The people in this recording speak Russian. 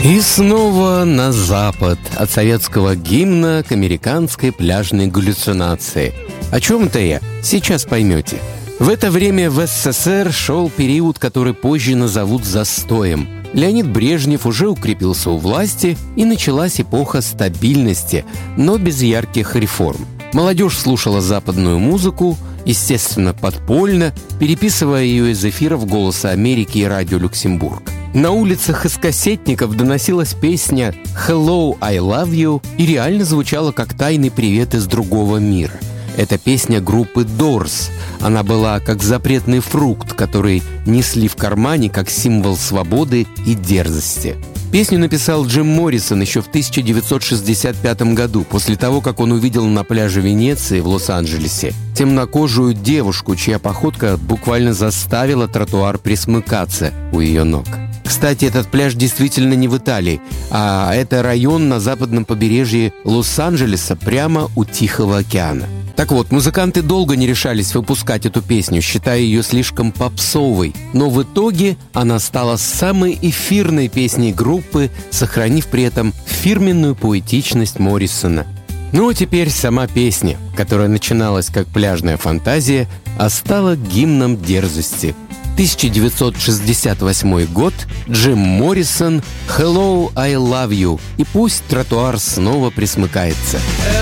И снова на запад, от советского гимна к американской пляжной галлюцинации. О чем-то я, сейчас поймете. В это время в СССР шел период, который позже назовут застоем. Леонид Брежнев уже укрепился у власти, и началась эпоха стабильности, но без ярких реформ. Молодежь слушала западную музыку, естественно, подпольно, переписывая ее из эфиров «Голоса Америки» и «Радио Люксембург». На улицах из кассетников доносилась песня «Hello, I love you» и реально звучала как тайный привет из другого мира. Это песня группы Doors. Она была как запретный фрукт, который несли в кармане как символ свободы и дерзости. Песню написал Джим Моррисон еще в 1965 году, после того, как он увидел на пляже Венеции в Лос-Анджелесе темнокожую девушку, чья походка буквально заставила тротуар пресмыкаться у ее ног. Кстати, этот пляж действительно не в Италии, а это район на западном побережье Лос-Анджелеса, прямо у Тихого океана. Так вот, музыканты долго не решались выпускать эту песню, считая ее слишком попсовой, но в итоге она стала самой эфирной песней группы, сохранив при этом фирменную поэтичность Моррисона. Ну а теперь сама песня, которая начиналась как пляжная фантазия, а стала гимном дерзости. 1968 год, Джим Моррисон, «Hello, I love you», и пусть тротуар снова пресмыкается.